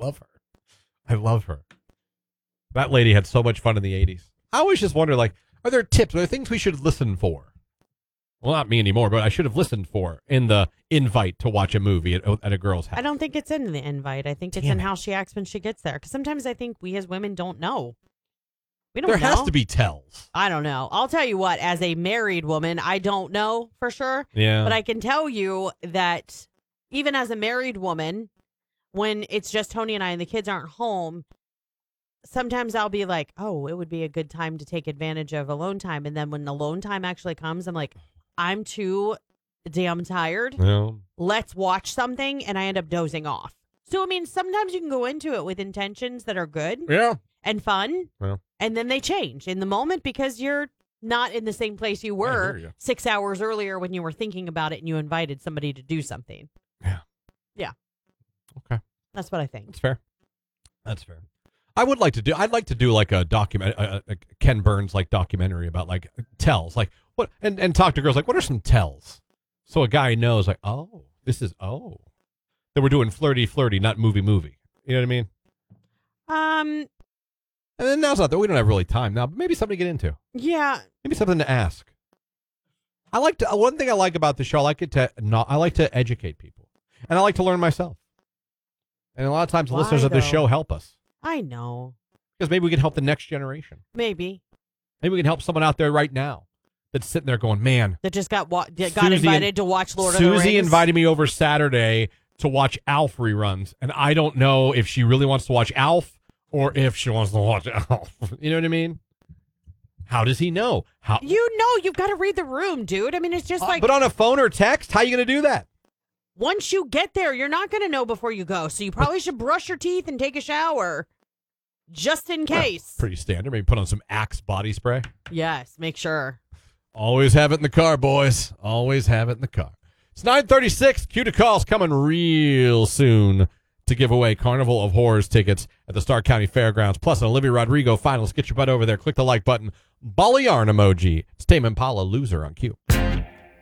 love her. I love her. That lady had so much fun in the 80s. I always just wonder, like, are there tips? Are there things we should listen for? Well, not me anymore, but I should have listened for in the invite to watch a movie at a girl's house. I don't think it's in the invite. I think it's in how she acts when she gets there. Because sometimes I think we as women don't know. We don't know. There has to be tells. I don't know. I'll tell you what, as a married woman, I don't know for sure. Yeah. But I can tell you that even as a married woman, when it's just Tony and I and the kids aren't home, sometimes I'll be like, oh, it would be a good time to take advantage of alone time. And then when alone time actually comes, I'm like, I'm too damn tired. Yeah. Let's watch something. And I end up dozing off. So, I mean, sometimes you can go into it with intentions that are good and fun. Yeah. And then they change in the moment because you're not in the same place you were 6 hours earlier when you were thinking about it and you invited somebody to do something. Yeah. Yeah. Okay. That's what I think. That's fair. That's fair. I'd like to do like a document, a Ken Burns like documentary about like tells, like what, and talk to girls like, what are some tells? So a guy knows like, oh, this is, that we're doing flirty, not movie. You know what I mean? And then now's not that we don't have really time now, but maybe something to get into. Yeah. Maybe something to ask. One thing I like about the show, I like to educate people, and I like to learn myself. And a lot of times the listeners of this show help us. I know. Because maybe we can help the next generation. Maybe we can help someone out there right now that's sitting there going, man. That just got invited to watch Lord of the Rings. Susie invited me over Saturday to watch Alf reruns, and I don't know if she really wants to watch Alf or if she wants to watch Alf. You know what I mean? How does he know? You've got to read the room, dude. I mean, it's just like... But on a phone or text, how are you going to do that? Once you get there, you're not going to know before you go, so you probably should brush your teeth and take a shower. Just in case. Pretty standard. Maybe put on some Axe body spray. Yes, make sure. Always have it in the car, boys. Always have it in the car. It's 9:36. Cue to calls coming real soon to give away Carnival of Horrors tickets at the Stark County Fairgrounds, plus an Olivia Rodrigo finalist. Get your butt over there. Click the like button. Ball of yarn emoji. It's Tame Impala Loser on cue.